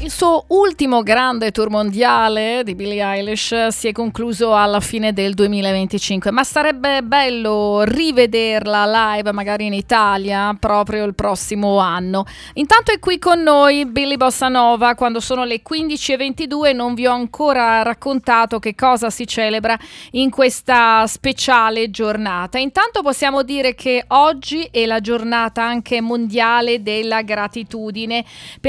Il suo ultimo grande tour mondiale di Billie Eilish si è concluso alla fine del 2025, ma sarebbe bello rivederla live magari in Italia proprio il prossimo anno. Intanto è qui con noi Billy Bossanova. Quando sono le 15:22 non vi ho ancora raccontato che cosa si celebra in questa speciale giornata. Intanto possiamo dire che oggi è la giornata anche mondiale della gratitudine,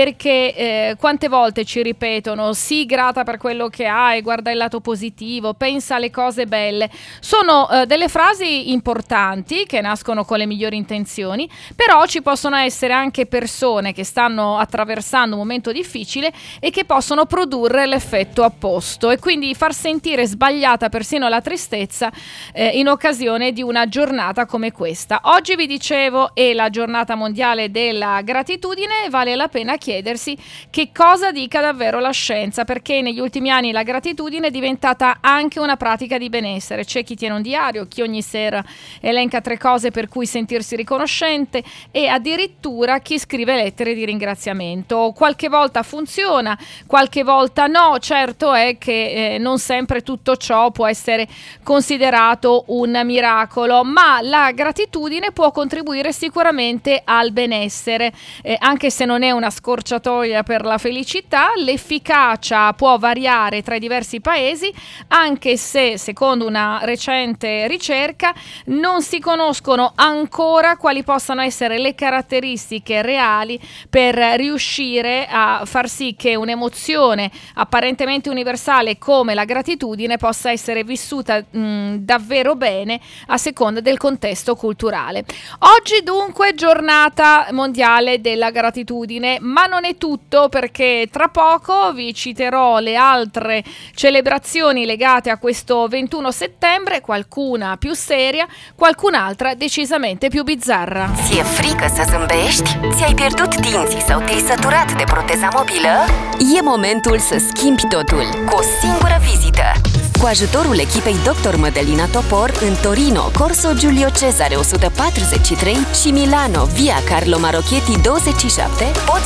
perché quante volte ci ripetono sii grata per quello che hai, guarda il lato positivo, pensa alle cose belle. Sono delle frasi importanti che nascono con le migliori intenzioni, però ci possono essere anche persone che stanno attraversando un momento difficile e che possono produrre l'effetto opposto e quindi far sentire sbagliata persino la tristezza in occasione di una giornata come questa. Oggi vi dicevo è la giornata mondiale della gratitudine e vale la pena chiedersi che cosa dica davvero la scienza, perché negli ultimi anni la gratitudine è diventata anche una pratica di benessere. C'è chi tiene un diario, chi ogni sera elenca 3 cose per cui sentirsi riconoscente e addirittura chi scrive lettere di ringraziamento. Qualche volta funziona, qualche volta no. Certo è che non sempre tutto ciò può essere considerato un miracolo, ma la gratitudine può contribuire sicuramente al benessere, anche se non è una scorciatoia per la felicità. L'efficacia può variare tra i diversi paesi, anche se secondo una recente ricerca non si conoscono ancora quali possano essere le caratteristiche reali per riuscire a far sì che un'emozione apparentemente universale come la gratitudine possa essere vissuta davvero bene a seconda del contesto culturale. Oggi dunque giornata mondiale della gratitudine, ma non è tutto, perché tra poco vi citerò le altre celebrazioni legate a questo 21 settembre, qualcuna più seria, qualcun'altra decisamente più bizzarra. Ți-e frică să zâmbești? Ți-ai pierdut dinții sau te-ai săturat de proteza mobilă? E momentul să schimbi totul cu o singură vizită. Cu ajutorul echipei Dr. Mădălina Topor în Torino, Corso Giulio Cesare 143 și Milano, via Carlo Marocchetti 27, poți